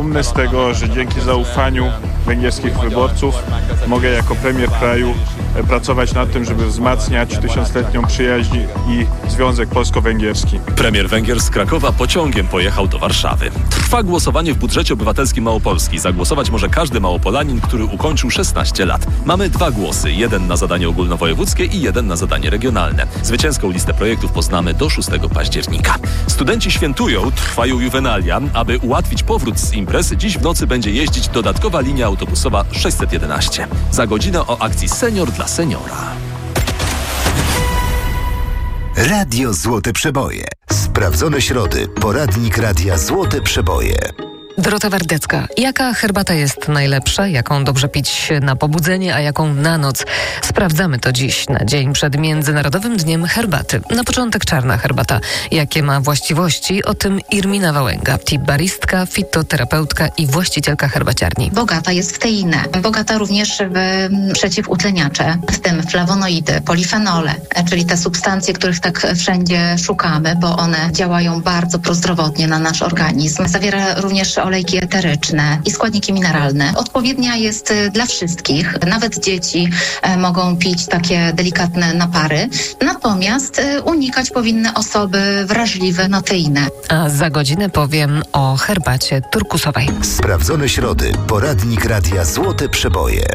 dumny z tego, że dzięki zaufaniu węgierskich wyborców mogę jako premier kraju pracować nad tym, żeby wzmacniać tysiącletnią przyjaźń i związek polsko-węgierski. Premier Węgier z Krakowa pociągiem pojechał do Warszawy. Trwa głosowanie w budżecie obywatelskim Małopolski. Zagłosować może każdy Małopolanin, który ukończył 16 lat. Mamy 2 głosy. Jeden na zadanie ogólnowojewódzkie i jeden na zadanie regionalne. Zwycięską listę projektów poznamy do 6 października. Studenci świętują, trwają juwenalia. Aby ułatwić powrót z imprez, dziś w nocy będzie jeździć dodatkowa linia autobusowa 611. Za godzinę o akcji Senior dla seniora. Radio Złote Przeboje. Sprawdzone środy. Poradnik Radia Złote Przeboje. Dorota Wardecka. Jaka herbata jest najlepsza? Jaką dobrze pić na pobudzenie, a jaką na noc? Sprawdzamy to dziś, na dzień przed Międzynarodowym Dniem Herbaty. Na początek czarna herbata. Jakie ma właściwości? O tym Irmina Wałęga, baristka, fitoterapeutka i właścicielka herbaciarni. Bogata jest w teinę. Bogata również w przeciwutleniacze, w tym flawonoidy, polifenole, czyli te substancje, których tak wszędzie szukamy, bo one działają bardzo prozdrowotnie na nasz organizm. Zawiera również olejki eteryczne i składniki mineralne. Odpowiednia jest dla wszystkich. Nawet dzieci mogą pić takie delikatne napary. Natomiast unikać powinny osoby wrażliwe na teinę. A za godzinę powiem o herbacie turkusowej. Sprawdzone środy. Poradnik Radia Złote Przeboje.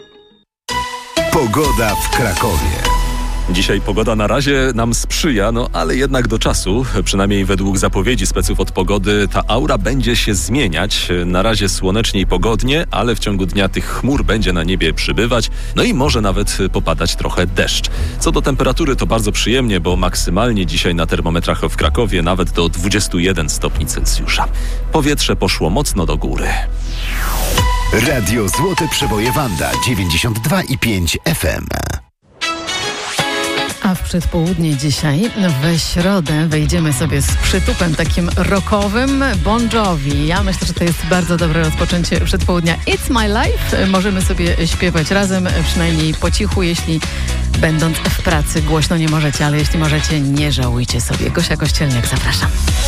Pogoda w Krakowie. Dzisiaj pogoda na razie nam sprzyja, ale jednak do czasu, przynajmniej według zapowiedzi speców od pogody, ta aura będzie się zmieniać. Na razie słonecznie i pogodnie, ale w ciągu dnia tych chmur będzie na niebie przybywać, i może nawet popadać trochę deszcz. Co do temperatury, to bardzo przyjemnie, bo maksymalnie dzisiaj na termometrach w Krakowie nawet do 21 stopni Celsjusza. Powietrze poszło mocno do góry. Radio Złote Przeboje Wanda 92,5 FM. A w przedpołudnie dzisiaj, we środę, wejdziemy sobie z przytupem takim rockowym Bon Jovi. Ja myślę, że to jest bardzo dobre rozpoczęcie przedpołudnia. It's My Life. Możemy sobie śpiewać razem, przynajmniej po cichu, jeśli będąc w pracy głośno nie możecie, ale jeśli możecie, nie żałujcie sobie. Gosia Kościelniak, zapraszam.